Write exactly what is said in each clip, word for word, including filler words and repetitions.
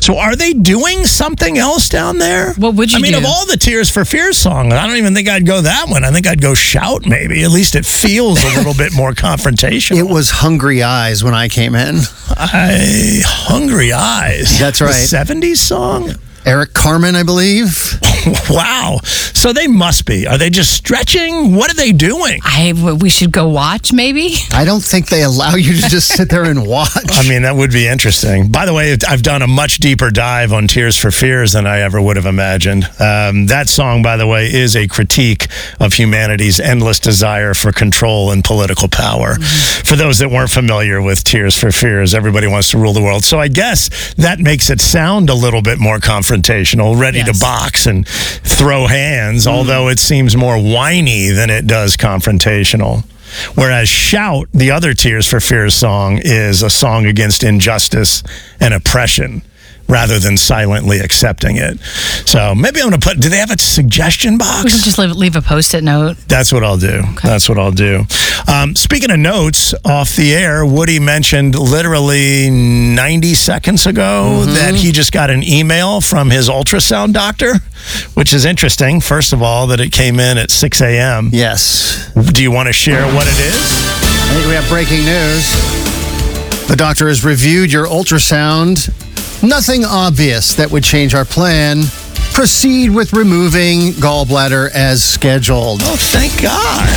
So are they doing something else down there? What would you I mean, do? of all the Tears for Fears songs, I don't even think I'd go that one. I think I'd go Shout, maybe. At least it feels a little bit more confrontational. It was Hungry Eyes when I came in. I, Hungry Eyes. That's right. The seventies song? Eric Carmen, I believe. Wow. So they must be. Are they just stretching? What are they doing? I, we should go watch, maybe? I don't think they allow you to just sit there and watch. I mean, that would be interesting. By the way, I've done a much deeper dive on Tears for Fears than I ever would have imagined. Um, that song, by the way, is a critique of humanity's endless desire for control and political power. Mm-hmm. For those that weren't familiar with Tears for Fears, everybody wants to rule the world. So I guess that makes it sound a little bit more confrontational, ready Yes. to box and throw hands, mm-hmm. although it seems more whiny than it does confrontational. Whereas Shout, the other Tears for Fears song, is a song against injustice and oppression rather than silently accepting it. So maybe I'm going to put, do they have a suggestion box? We can just leave, leave a post-it note. That's what I'll do. Okay. That's what I'll do. Um, speaking of notes, off the air, Woody mentioned literally ninety seconds ago mm-hmm. that he just got an email from his ultrasound doctor, which is interesting. First of all, that it came in at six a.m. Yes. Do you want to share what it is? I think we have breaking news. The doctor has reviewed your ultrasound. Nothing obvious that would change our plan. Proceed with removing gallbladder as scheduled. Oh, thank God.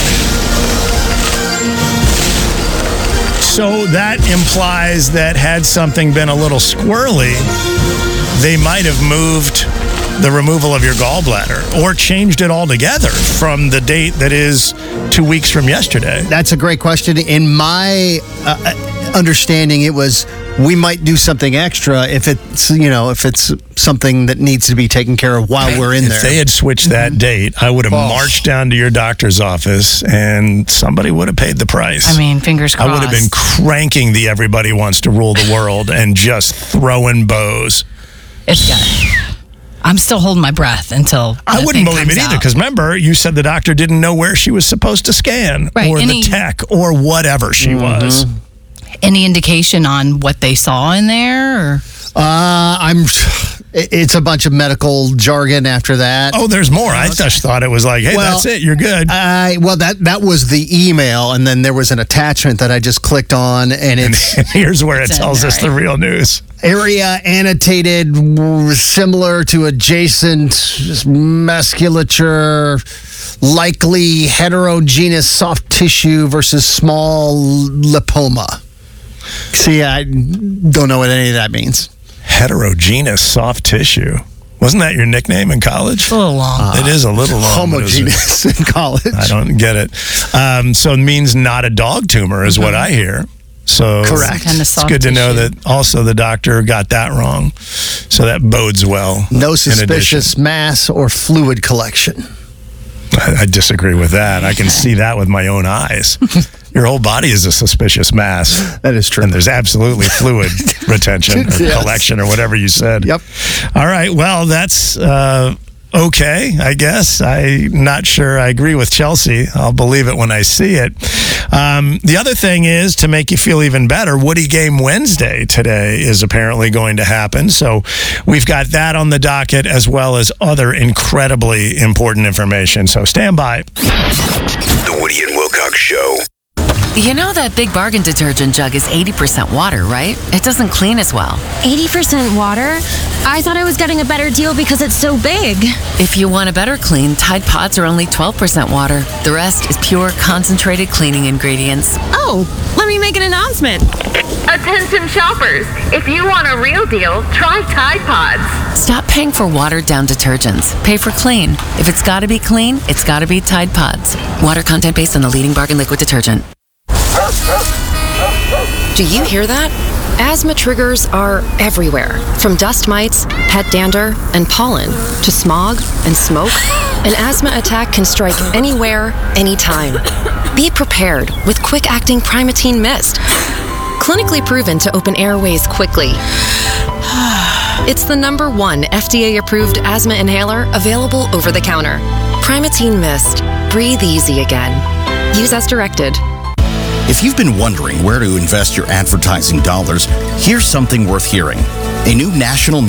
So that implies that had something been a little squirrely, they might have moved the removal of your gallbladder or changed it altogether from the date that is two weeks from yesterday. That's a great question. In my uh, understanding, it was we might do something extra if it's, you know, if it's something that needs to be taken care of while we're in if there. If they had switched that date, I would have oh. marched down to your doctor's office and somebody would have paid the price. I mean, fingers crossed. I would have been cranking the Everybody Wants to Rule the World and just throwing bows. It's got I'm still holding my breath until I wouldn't believe it either, because remember, you said the doctor didn't know where she was supposed to scan, right, or any, the tech, or whatever she mm-hmm. was. Any indication on what they saw in there? Or? Uh, I'm. It's a bunch of medical jargon after that. Oh, there's more. I okay. just thought it was like, hey, well, that's it. You're good. I well, that that was the email, and then there was an attachment that I just clicked on, and it's and here's where it tells us the real news. Area annotated similar to adjacent musculature, likely heterogeneous soft tissue versus small lipoma. See, I don't know what any of that means. Heterogeneous soft tissue. Wasn't that your nickname in college? It's a little long. Uh, it is a little long. Homogeneous in college. I don't get it. Um, so it means not a dog tumor is mm-hmm. what I hear. So correct. Kind of it's good to know tissue. that also the doctor got that wrong. So that bodes well. No suspicious mass or fluid collection. I, I disagree with that. I can see that with my own eyes. Your whole body is a suspicious mass. That is true. And there's absolutely fluid retention or yes. collection or whatever you said. Yep. All right. Well, that's uh, okay, I guess. I'm not sure I agree with Chelsea. I'll believe it when I see it. Um, the other thing is, to make you feel even better, Woody Game Wednesday today is apparently going to happen. So we've got that on the docket, as well as other incredibly important information. So stand by. The Woody and Wilcox Show. You know that Big Bargain detergent jug is eighty percent water, right? It doesn't clean as well. eighty percent water? I thought I was getting a better deal because it's so big. If you want a better clean, Tide Pods are only twelve percent water. The rest is pure, concentrated cleaning ingredients. Oh, let me make an announcement. Attention shoppers, if you want a real deal, try Tide Pods. Stop paying for watered-down detergents. Pay for clean. If it's gotta be clean, it's gotta be Tide Pods. Water content based on the leading bargain liquid detergent. Do you hear that? Asthma triggers are everywhere, from dust mites, pet dander, and pollen, to smog and smoke. An asthma attack can strike anywhere, anytime. Be prepared with quick-acting Primatene Mist. Clinically proven to open airways quickly. It's the number one F D A-approved asthma inhaler available over the counter. Primatene Mist. Breathe easy again. Use as directed. If you've been wondering where to invest your advertising dollars, here's something worth hearing. A new national